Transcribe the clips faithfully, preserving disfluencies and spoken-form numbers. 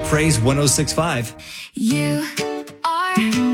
Praise one oh six point five. You are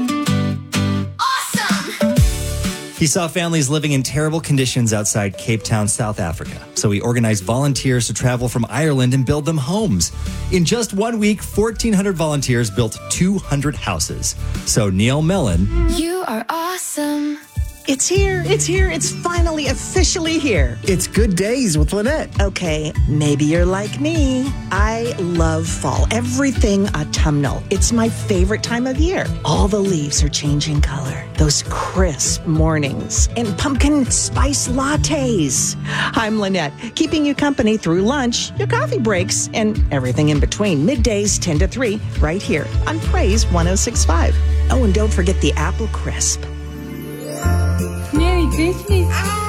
awesome! He saw families living in terrible conditions outside Cape Town, South Africa. So he organized volunteers to travel from Ireland and build them homes. In just one week, fourteen hundred volunteers built two hundred houses. So Neil Mellon. You are awesome. It's here. It's here. It's finally officially here. It's Good Days with Lynette. Okay, maybe you're like me. I love fall. Everything autumnal. It's my favorite time of year. All the leaves are changing color. Those crisp mornings and pumpkin spice lattes. I'm Lynette, keeping you company through lunch, your coffee breaks, and everything in between. Middays ten to three, right here on Praise one oh six point five. Oh, and don't forget the apple crisp. Merry Christmas.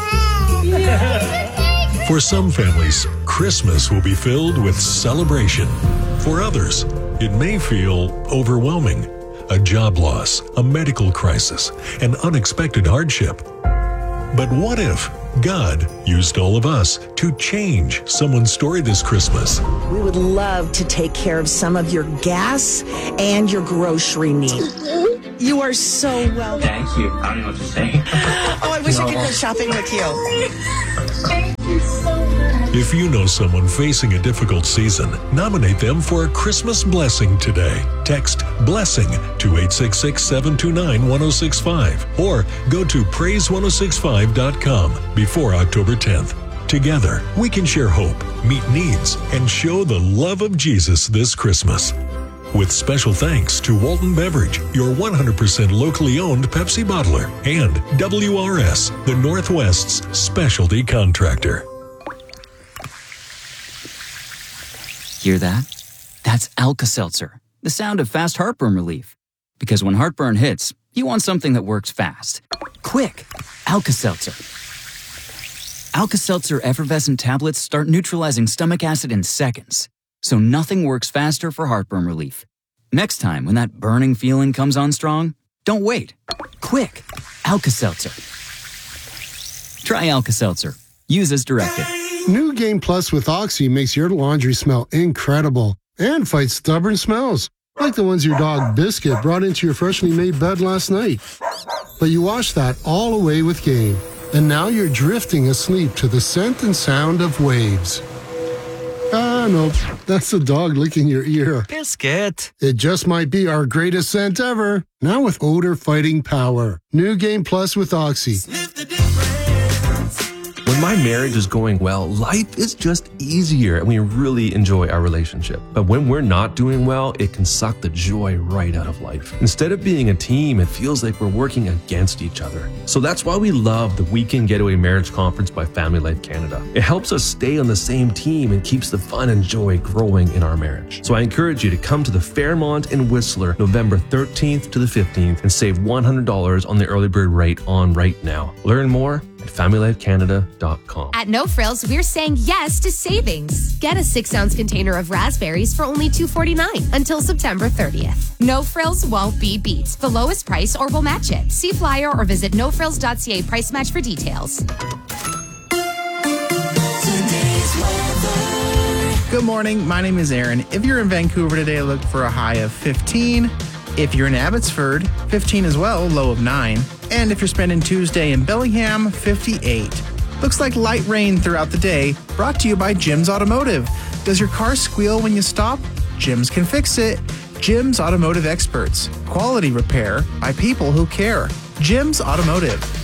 For some families, Christmas will be filled with celebration. For others, it may feel overwhelming. A job loss, a medical crisis, an unexpected hardship. But what if God used all of us to change someone's story this Christmas? We would love to take care of some of your gas and your grocery needs. You are so welcome. Thank you. I don't know what to say. Oh, I wish I could go shopping with you. Thank you so much. If you know someone facing a difficult season, nominate them for a Christmas blessing today. Text BLESSING to eight six six, seven two nine, one oh six five or go to praise one oh six five dot com before October tenth. Together, we can share hope, meet needs, and show the love of Jesus this Christmas. With special thanks to Walton Beverage, your one hundred percent locally owned Pepsi bottler, and W R S, the Northwest's specialty contractor. Hear that? That's Alka-Seltzer, the sound of fast heartburn relief. Because when heartburn hits, you want something that works fast. Quick, Alka-Seltzer. Alka-Seltzer effervescent tablets start neutralizing stomach acid in seconds. So nothing works faster for heartburn relief. Next time when that burning feeling comes on strong, don't wait. Quick, Alka-Seltzer. Try Alka-Seltzer. Use as directed. New Game Plus with Oxy makes your laundry smell incredible and fights stubborn smells, like the ones your dog Biscuit brought into your freshly made bed last night. But you washed that all away with Game, and now you're drifting asleep to the scent and sound of waves. Ah, no, that's the dog licking your ear. Biscuit. It just might be our greatest scent ever. Now with odor-fighting power. New Game Plus with Oxy. When my marriage is going well, life is just easier and we really enjoy our relationship. But when we're not doing well, it can suck the joy right out of life. Instead of being a team, it feels like we're working against each other. So that's why we love the Weekend Getaway Marriage Conference by Family Life Canada. It helps us stay on the same team and keeps the fun and joy growing in our marriage. So I encourage you to come to the Fairmont in Whistler, November thirteenth to the fifteenth and save one hundred dollars on the early bird rate on right now. Learn more at family life canada dot com. At No Frills, we're saying yes to savings. Get a six-ounce container of raspberries for only two forty-nine until September thirtieth. No Frills won't be beat. The lowest price or we'll match it. See flyer or visit no frills dot c a price match for details. Good morning. My name is Aaron. If you're in Vancouver today, look for a high of fifteen. If you're in Abbotsford, fifteen as well, low of nine. And if you're spending Tuesday in Bellingham, fifty-eight. Looks like light rain throughout the day, brought to you by Jim's Automotive. Does your car squeal when you stop? Jim's can fix it. Jim's Automotive Experts. Quality repair by people who care. Jim's Automotive.